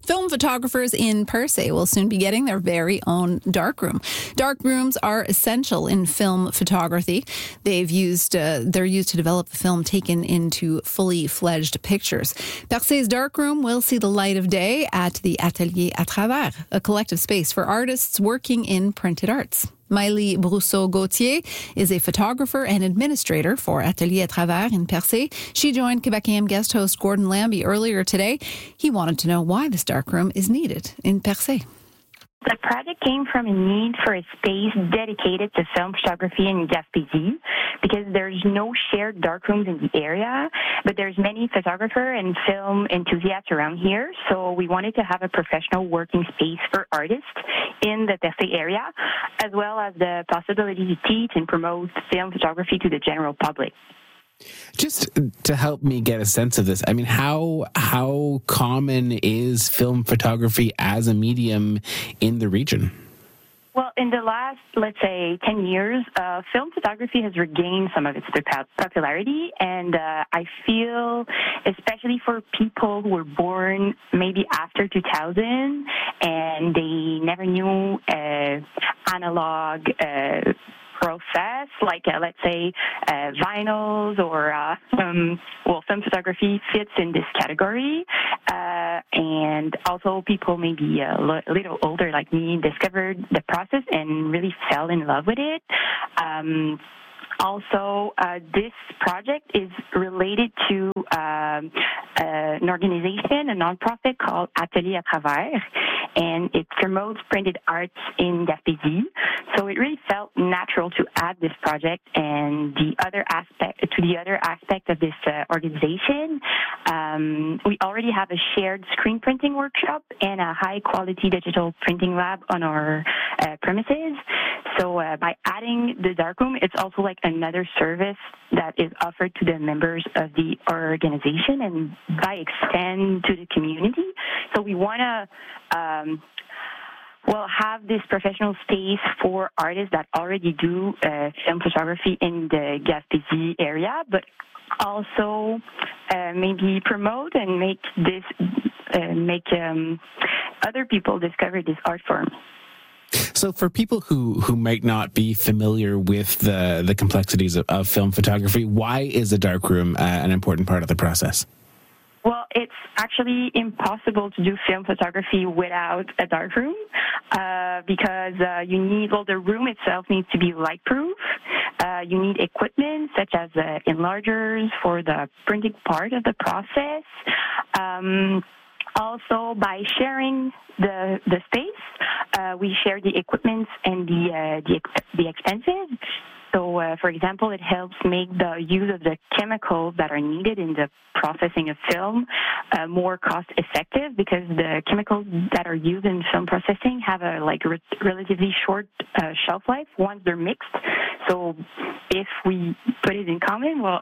Film photographers in Percé will soon be getting their very own darkroom. Darkrooms are essential in film photography. They're used to develop the film taken into fully fledged pictures. Percé's darkroom will see the light of day at the Atelier à Travers, a collective space for artists working in printed arts. Maëlie Brousseau-Gauthier is a photographer and administrator for Atelier à Travers in Percé. She joined Quebec AM guest host Gordon Lambie earlier today. He wanted to know why this darkroom is needed in Percé. The project came from a need for a space dedicated to film photography in Gaspésie because there's no shared darkrooms in the area, but there's many photographer and film enthusiasts around here. So we wanted to have a professional working space for artists in the Percé area, as well as the possibility to teach and promote film photography to the general public. Just to help me get a sense of this, I mean, how common is film photography as a medium in the region? Well, in the last, let's say, 10 years, film photography has regained some of its popularity, and I feel, especially for people who were born maybe after 2000, and they never knew analog process, like let's say vinyls or film photography fits in this category, and also people maybe a little older like me discovered the process and really fell in love with it. Also, this project is related to an organization, a nonprofit called Atelier à Travers, and it promotes printed arts in Gaspésie. So it really felt natural to add this project and the other aspect of this organization. We already have a shared screen printing workshop and a high-quality digital printing lab on our premises. So by adding the darkroom, it's also like another service that is offered to the members of the organization and by extend to the community. So we want to have this professional space for artists that already do film photography in the Gaspésie area, but also maybe promote and make other people discover this art form. So for people who might not be familiar with the complexities of film photography, why is a darkroom an important part of the process? Well, it's actually impossible to do film photography without a darkroom because the room itself needs to be light-proof. You need equipment such as enlargers for the printing part of the process. Also, by sharing the space, we share the equipment and the expenses. So, for example, it helps make the use of the chemicals that are needed in the processing of film more cost-effective because the chemicals that are used in film processing have a relatively short shelf life once they're mixed. So, if we put it in common, well,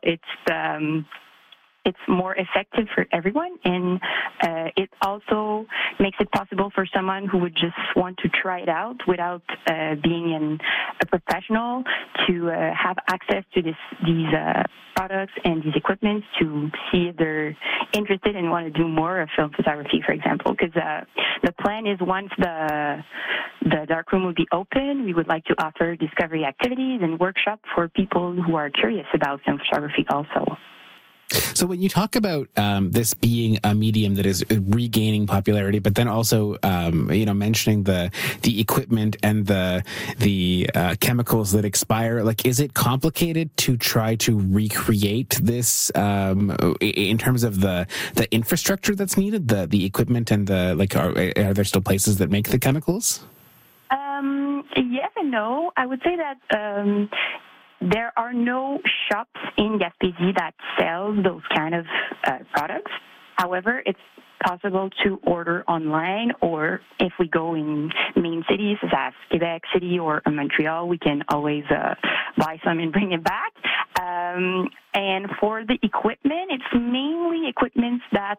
it's more effective for everyone, and it also makes it possible for someone who would just want to try it out without being a professional to have access to these products and these equipments to see if they're interested and want to do more of film photography, for example. Because the plan is once the darkroom will be open, we would like to offer discovery activities and workshops for people who are curious about film photography also. So when you talk about this being a medium that is regaining popularity, but then also mentioning the equipment and the chemicals that expire, is it complicated to try to recreate this in terms of the infrastructure that's needed, the equipment and are there still places that make the chemicals? Yes and no. I would say that there are no shops in Gaspésie that sell those kind of products. However, it's possible to order online, or if we go in main cities such as Quebec City or Montreal, we can always buy some and bring it back. And for the equipment, it's mainly equipment that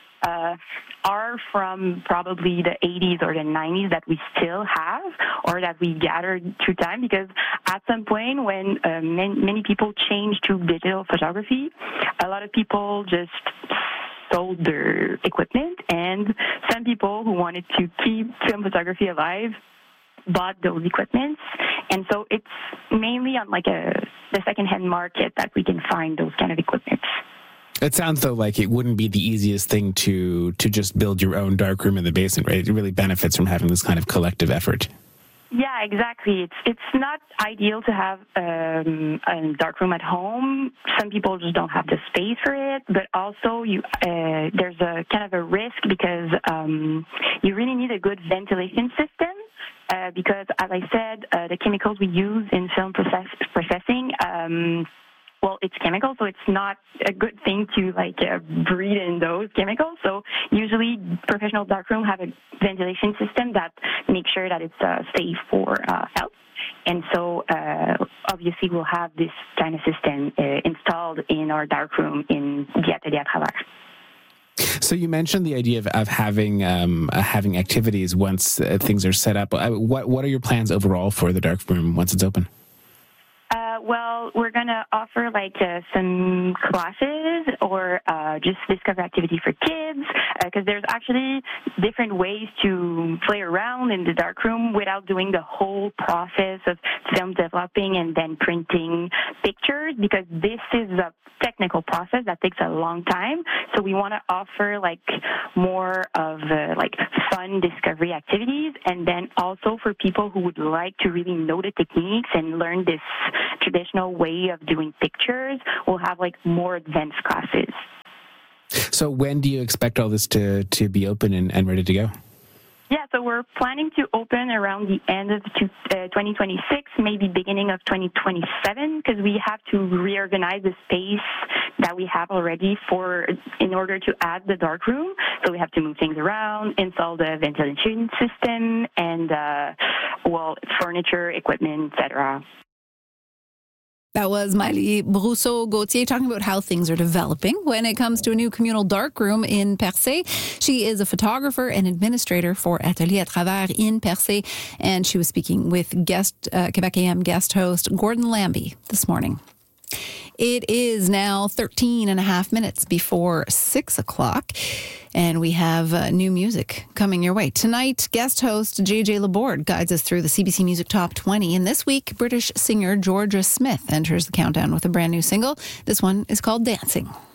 are from probably the 80s or the 90s that we still have or that we gathered through time, because at some point when many people changed to digital photography, a lot of people just sold their equipment, and some people who wanted to keep film photography alive bought those equipments. And so it's mainly on like the secondhand market that we can find those kind of equipments. It sounds though like it wouldn't be the easiest thing to just build your own darkroom in the basement, right? It really benefits from having this kind of collective effort. Yeah, exactly. It's not ideal to have a darkroom at home. Some people just don't have the space for it, but also there's a kind of a risk because you really need a good ventilation system. Because, as I said, the chemicals we use in film processing, it's chemical, so it's not a good thing to breathe in those chemicals. So usually, professional darkroom have a ventilation system that makes sure that it's safe for health. And so, obviously, we'll have this kind of system installed in our darkroom in the Atelier à Travers. So you mentioned the idea of having activities once things are set up. What are your plans overall for the darkroom once it's open? We're going to offer some classes or just discover activity for kids because there's actually different ways to play around in the darkroom without doing the whole process of film developing and then printing pictures, because this is a technical process that takes a long time. So we want to offer more of fun discovery activities, and then also for people who would like to really know the techniques and learn this traditional way of doing pictures, we'll have more advanced classes. So when do you expect all this to be open and ready to go? Yeah, so we're planning to open around the end of 2026, maybe beginning of 2027, because we have to reorganize the space that we have already in order to add the darkroom. So we have to move things around, install the ventilation system, and furniture, equipment, etc. That was Maëlie Brousseau-Gauthier talking about how things are developing when it comes to a new communal darkroom in Percé. She is a photographer and administrator for Atelier à Travers in Percé, and she was speaking with Quebec AM guest host Gordon Lambie this morning. It is now 13 and a half minutes before 6 o'clock, and we have new music coming your way. Tonight, guest host JJ Laborde guides us through the CBC Music Top 20, and this week, British singer Georgia Smith enters the countdown with a brand new single. This one is called Dancing.